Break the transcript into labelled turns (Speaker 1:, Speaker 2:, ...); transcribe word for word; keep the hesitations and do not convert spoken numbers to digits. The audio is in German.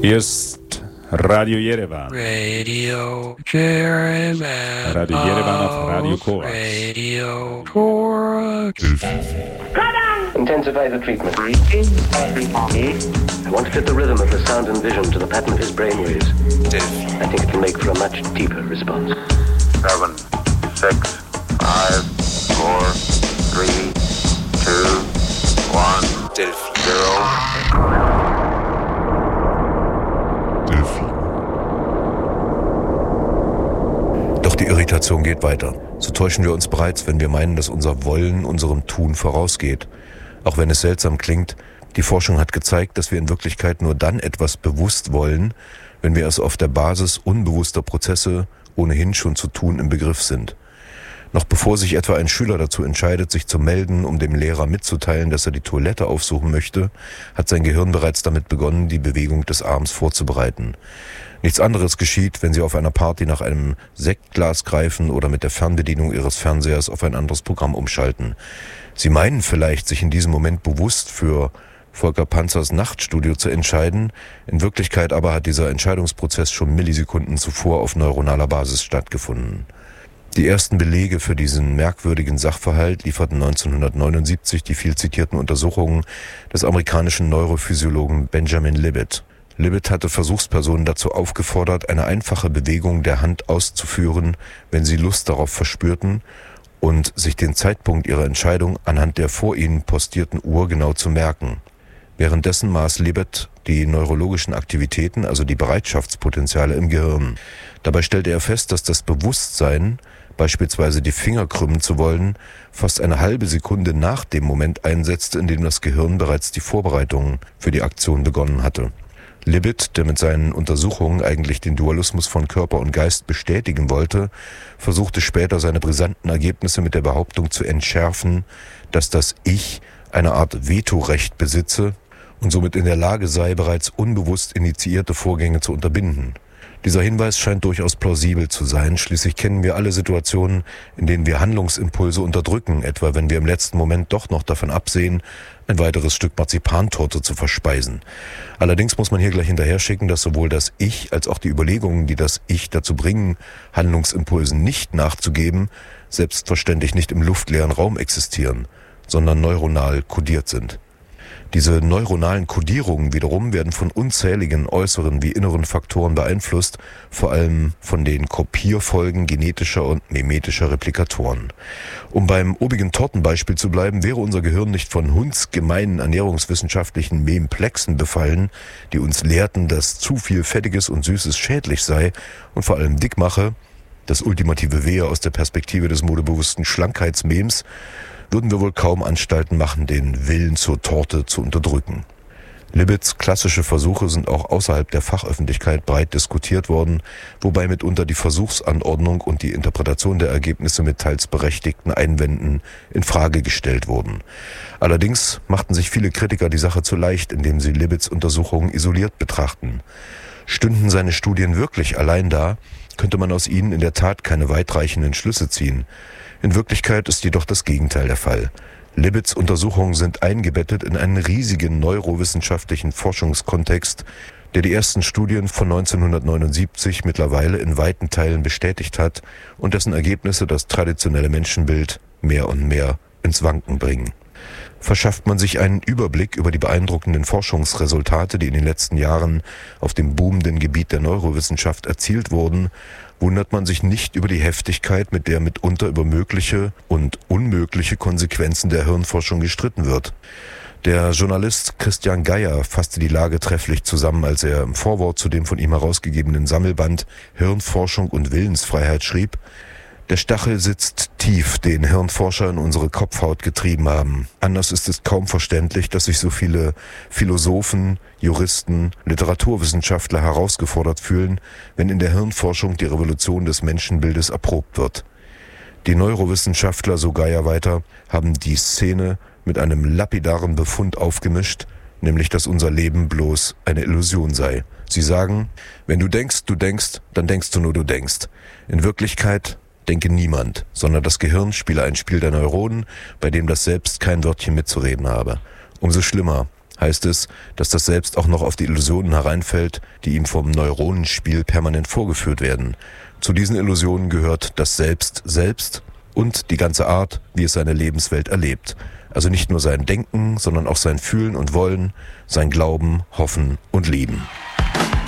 Speaker 1: Hier ist Radio Yerevan.
Speaker 2: Radio Yerevan.
Speaker 1: Radio Yerevan auf Radio Korax.
Speaker 2: Radio Korax.
Speaker 3: Intensify the treatment. I want to fit the rhythm of the sound and vision to the pattern of his brainwaves. I think it will make for a much deeper response.
Speaker 4: Seven, six, five, four, three, two, one, zero.
Speaker 5: Doch die Irritation geht weiter. So täuschen wir uns bereits, wenn wir meinen, dass unser Wollen unserem Tun vorausgeht. Auch wenn es seltsam klingt, die Forschung hat gezeigt, dass wir in Wirklichkeit nur dann etwas bewusst wollen, wenn wir es auf der Basis unbewusster Prozesse ohnehin schon zu tun im Begriff sind. Noch bevor sich etwa ein Schüler dazu entscheidet, sich zu melden, um dem Lehrer mitzuteilen, dass er die Toilette aufsuchen möchte, hat sein Gehirn bereits damit begonnen, die Bewegung des Arms vorzubereiten. Nichts anderes geschieht, wenn Sie auf einer Party nach einem Sektglas greifen oder mit der Fernbedienung Ihres Fernsehers auf ein anderes Programm umschalten. Sie meinen vielleicht, sich in diesem Moment bewusst für Volker Panzers Nachtstudio zu entscheiden. In Wirklichkeit aber hat dieser Entscheidungsprozess schon Millisekunden zuvor auf neuronaler Basis stattgefunden. Die ersten Belege für diesen merkwürdigen Sachverhalt lieferten neunzehnhundertneunundsiebzig die viel zitierten Untersuchungen des amerikanischen Neurophysiologen Benjamin Libet. Libet hatte Versuchspersonen dazu aufgefordert, eine einfache Bewegung der Hand auszuführen, wenn sie Lust darauf verspürten, und sich den Zeitpunkt ihrer Entscheidung anhand der vor ihnen postierten Uhr genau zu merken. Währenddessen maß Libet die neurologischen Aktivitäten, also die Bereitschaftspotenziale im Gehirn. Dabei stellte er fest, dass das Bewusstsein, beispielsweise die Finger krümmen zu wollen, fast eine halbe Sekunde nach dem Moment einsetzte, in dem das Gehirn bereits die Vorbereitungen für die Aktion begonnen hatte. Libet, der mit seinen Untersuchungen eigentlich den Dualismus von Körper und Geist bestätigen wollte, versuchte später seine brisanten Ergebnisse mit der Behauptung zu entschärfen, dass das Ich eine Art Vetorecht besitze und somit in der Lage sei, bereits unbewusst initiierte Vorgänge zu unterbinden. Dieser Hinweis scheint durchaus plausibel zu sein. Schließlich kennen wir alle Situationen, in denen wir Handlungsimpulse unterdrücken, etwa wenn wir im letzten Moment doch noch davon absehen, ein weiteres Stück Marzipantorte zu verspeisen. Allerdings muss man hier gleich hinterher schicken, dass sowohl das Ich als auch die Überlegungen, die das Ich dazu bringen, Handlungsimpulsen nicht nachzugeben, selbstverständlich nicht im luftleeren Raum existieren, sondern neuronal kodiert sind. Diese neuronalen Kodierungen wiederum werden von unzähligen äußeren wie inneren Faktoren beeinflusst, vor allem von den Kopierfolgen genetischer und mimetischer Replikatoren. Um beim obigen Tortenbeispiel zu bleiben, wäre unser Gehirn nicht von hundsgemeinen ernährungswissenschaftlichen Memplexen befallen, die uns lehrten, dass zu viel Fettiges und Süßes schädlich sei und vor allem dick mache, das ultimative Wehe aus der Perspektive des modebewussten Schlankheitsmems, würden wir wohl kaum Anstalten machen, den Willen zur Torte zu unterdrücken. Libets klassische Versuche sind auch außerhalb der Fachöffentlichkeit breit diskutiert worden, wobei mitunter die Versuchsanordnung und die Interpretation der Ergebnisse mit teils berechtigten Einwänden in Frage gestellt wurden. Allerdings machten sich viele Kritiker die Sache zu leicht, indem sie Libets Untersuchungen isoliert betrachten. Stünden seine Studien wirklich allein da, könnte man aus ihnen in der Tat keine weitreichenden Schlüsse ziehen. In Wirklichkeit ist jedoch das Gegenteil der Fall. Libets Untersuchungen sind eingebettet in einen riesigen neurowissenschaftlichen Forschungskontext, der die ersten Studien von neunzehnhundertneunundsiebzig mittlerweile in weiten Teilen bestätigt hat und dessen Ergebnisse das traditionelle Menschenbild mehr und mehr ins Wanken bringen. Verschafft man sich einen Überblick über die beeindruckenden Forschungsresultate, die in den letzten Jahren auf dem boomenden Gebiet der Neurowissenschaft erzielt wurden, wundert man sich nicht über die Heftigkeit, mit der mitunter über mögliche und unmögliche Konsequenzen der Hirnforschung gestritten wird. Der Journalist Christian Geier fasste die Lage trefflich zusammen, als er im Vorwort zu dem von ihm herausgegebenen Sammelband Hirnforschung und Willensfreiheit schrieb: Der Stachel sitzt tief, den Hirnforscher in unsere Kopfhaut getrieben haben. Anders ist es kaum verständlich, dass sich so viele Philosophen, Juristen, Literaturwissenschaftler herausgefordert fühlen, wenn in der Hirnforschung die Revolution des Menschenbildes erprobt wird. Die Neurowissenschaftler, so Geier weiter, haben die Szene mit einem lapidaren Befund aufgemischt, nämlich dass unser Leben bloß eine Illusion sei. Sie sagen, wenn du denkst, du denkst, dann denkst du nur, du denkst. In Wirklichkeit denke niemand, sondern das Gehirn spiele ein Spiel der Neuronen, bei dem das Selbst kein Wörtchen mitzureden habe. Umso schlimmer, heißt es, dass das Selbst auch noch auf die Illusionen hereinfällt, die ihm vom Neuronenspiel permanent vorgeführt werden. Zu diesen Illusionen gehört das Selbst selbst und die ganze Art, wie es seine Lebenswelt erlebt. Also nicht nur sein Denken, sondern auch sein Fühlen und Wollen, sein Glauben, Hoffen und Lieben.